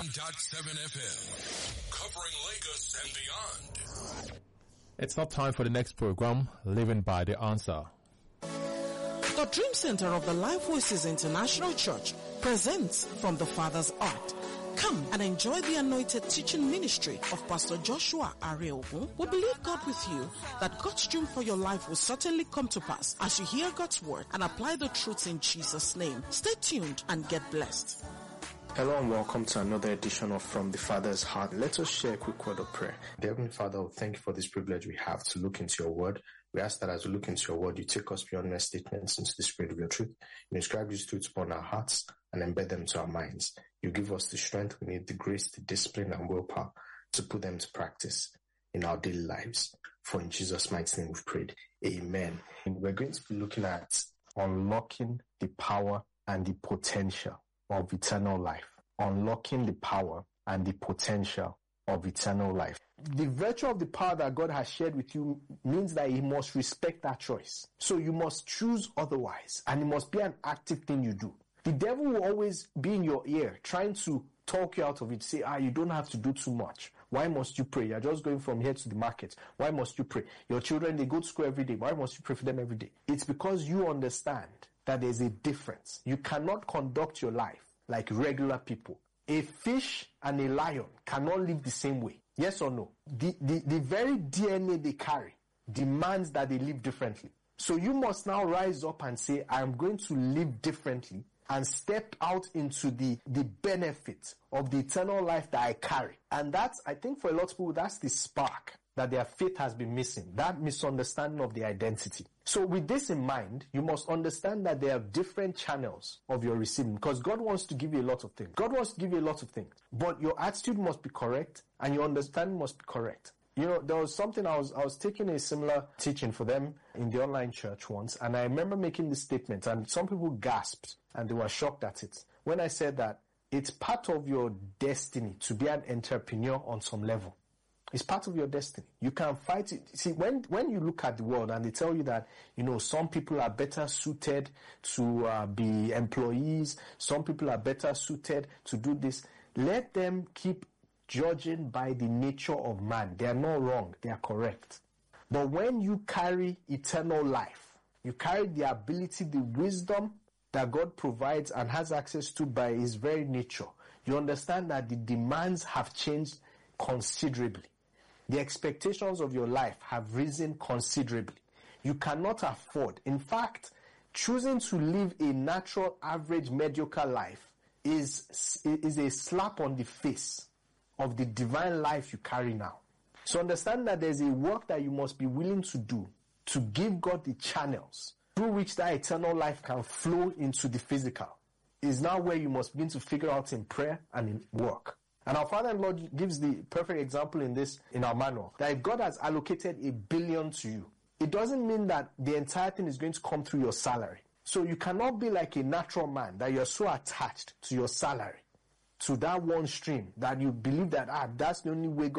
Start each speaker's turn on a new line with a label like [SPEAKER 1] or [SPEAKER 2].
[SPEAKER 1] 101.7 FM, covering Lagos and beyond.
[SPEAKER 2] It's not time for the next program, Living by the Answer.
[SPEAKER 3] The Dream Center of the Life Voices International Church presents From the Father's Art. Come and enjoy the anointed teaching ministry of Pastor Joshua Areogun. We believe God with you that God's dream for your life will certainly come to pass as you hear God's word and apply the truths in Jesus' name. Stay tuned and get blessed.
[SPEAKER 4] Hello and welcome to another edition of From the Father's Heart. Let us share a quick word of prayer. Dear Heavenly Father, thank you for this privilege we have to look into your word. We ask that as we look into your word, you take us beyond mere statements into the spirit of your truth. You inscribe these truths upon our hearts and embed them to our minds. You give us the strength we need, the grace, the discipline and willpower to put them to practice in our daily lives. For in Jesus' mighty name we've prayed. Amen. And we're going to be looking at unlocking the power and the potential of eternal life. Unlocking the power and the potential of eternal life. The virtue of the power that God has shared with you means that He must respect that choice. So you must choose otherwise, and it must be an active thing you do. The devil will always be in your ear, trying to talk you out of it. Say, you don't have to do too much. Why must you pray? You're just going from here to the market. Why must you pray? Your children, they go to school every day. Why must you pray for them every day? It's because you understand that there's a difference. You cannot conduct your life like regular people. A fish and a lion cannot live the same way. Yes or no? The very DNA they carry demands that they live differently. So you must now rise up and say, I'm going to live differently and step out into the benefit of the eternal life that I carry. And that's, I think for a lot of people, that's the spark that their faith has been missing, that misunderstanding of the identity. So with this in mind, you must understand that there are different channels of your receiving, because God wants to give you a lot of things. God wants to give you a lot of things, but your attitude must be correct and your understanding must be correct. You know, there was something I was taking a similar teaching for them in the online church once, and I remember making this statement, and some people gasped and they were shocked at it. When I said that it's part of your destiny to be an entrepreneur on some level. It's part of your destiny. You can fight it. See, when you look at the world and they tell you that, you know, some people are better suited to be employees, some people are better suited to do this, let them keep judging by the nature of man. They are not wrong. They are correct. But when you carry eternal life, you carry the ability, the wisdom that God provides and has access to by His very nature, you understand that the demands have changed considerably. The expectations of your life have risen considerably. You cannot afford. In fact, choosing to live a natural, average, mediocre life is a slap on the face of the divine life you carry now. So understand that there's a work that you must be willing to do to give God the channels through which that eternal life can flow into the physical. Is now where you must begin to figure out in prayer and in work. And our Father and Lord gives the perfect example in our manual, that if God has allocated $1 billion to you, it doesn't mean that the entire thing is going to come through your salary. So you cannot be like a natural man, that you're so attached to your salary, to that one stream, that you believe that that's the only way God